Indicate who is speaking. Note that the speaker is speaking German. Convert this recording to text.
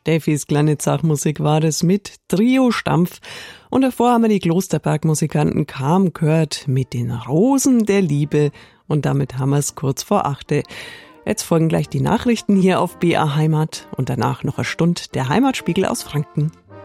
Speaker 1: Steffis kleine Zachmusik war das mit Trio Stampf. Und davor haben wir die Klosterberg-Musikanten Kam gehört mit den Rosen der Liebe. Und damit haben wir es kurz vor 8. Jetzt folgen gleich die Nachrichten hier auf BA Heimat und danach noch eine Stunde der Heimatspiegel aus Franken.